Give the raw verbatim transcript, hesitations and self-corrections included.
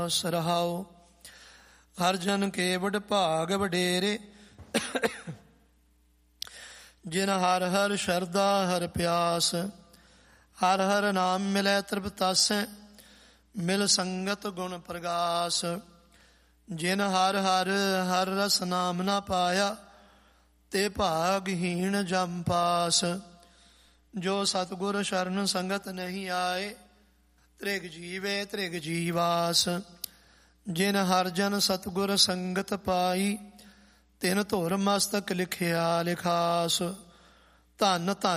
ਸਰਹਾਉ। ਹਰ ਜਨ ਕੇ ਵਡ ਭਾਗ ਵਡੇਰੇ, ਜਿਨ ਹਰ ਹਰ ਸ਼ਰਧਾ ਹਰ ਪਿਆਸ। ਹਰ ਹਰ ਨਾਮ ਮਿਲੈ ਤ੍ਰਿਪਤਾਸੈ, ਮਿਲ ਸੰਗਤ ਗੁਣ ਪ੍ਰਗਾਸ। ਜਿਨ ਹਰ ਹਰ ਹਰ ਰਸ ਨਾਮ ਨਾ ਪਾਇਆ, ਤੇ ਭਾਗਹੀਣ ਜਮ ਪਾਸ। ਜੋ ਸਤਿਗੁਰ ਸ਼ਰਨ ਸੰਗਤ ਨਹੀਂ ਆਏ, ਤ੍ਰਿਗ ਜੀਵੇ ਤ੍ਰਿਗ ਜੀਵਾਸ। ਜਿਨ ਹਰ ਜਨ ਸਤਿਗੁਰ ਸੰਗਤ ਪਾਈ, ਤਿਨ ਧੁਰ ਮਸਤਕ ਲਿਖਿਆ ਲਿਖਾਸ। ਧੰਨ ਧੰਨ